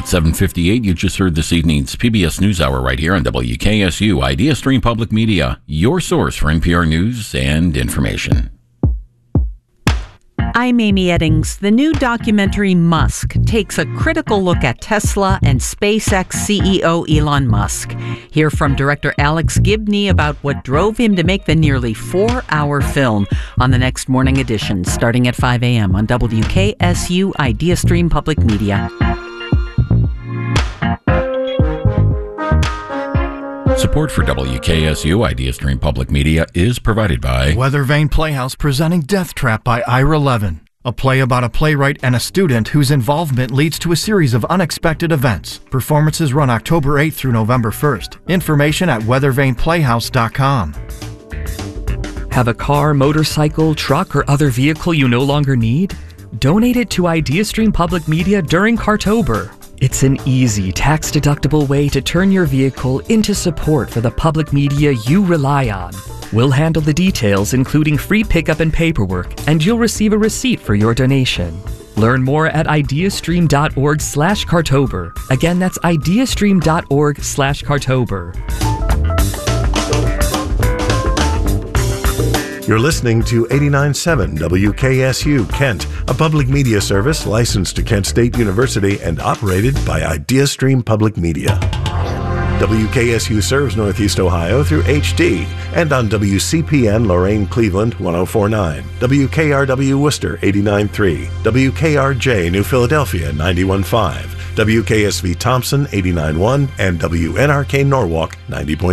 At 7:58, you just heard this evening's PBS NewsHour right here on WKSU Idea Stream Public Media, your source for NPR news and information. I'm Amy Eddings. The new documentary Musk takes a critical look at Tesla and SpaceX CEO Elon Musk. Hear from director Alex Gibney about what drove him to make the nearly 4-hour film on the next morning edition, starting at 5 a.m. on WKSU Idea Stream Public Media. Support for WKSU Idea Stream Public Media is provided by Weathervane Playhouse presenting Death Trap by Ira Levin, a play about a playwright and a student whose involvement leads to a series of unexpected events. Performances run October 8th through November 1st. Information at weathervaneplayhouse.com. Have a car, motorcycle, truck, or other vehicle you no longer need? Donate it to Idea Stream Public Media during Cartober. It's an easy, tax-deductible way to turn your vehicle into support for the public media you rely on. We'll handle the details, including free pickup and paperwork, and you'll receive a receipt for your donation. Learn more at ideastream.org/Cartober. Again, that's ideastream.org/Cartober. You're listening to 89.7 WKSU Kent, a public media service licensed to Kent State University and operated by IdeaStream Public Media. WKSU serves Northeast Ohio through HD and on WCPN Lorain Cleveland 104.9, WKRW Worcester 89.3, WKRJ New Philadelphia 91.5, WKSV Thompson 89.1, and WNRK Norwalk 90.9.